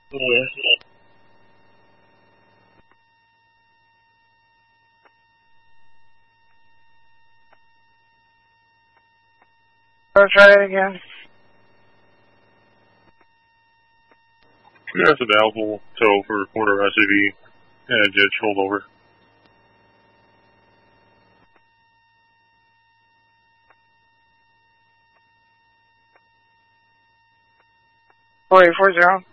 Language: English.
Yeah. Let's try it again. That's a valuable tow for quarter SUV and ditch holdover. Four 40.